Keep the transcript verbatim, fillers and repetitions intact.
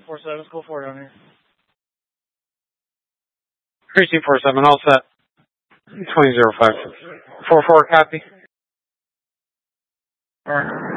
four seven, school four down here. Precinct four seven, all set. twenty zero five. four four, copy. Alright.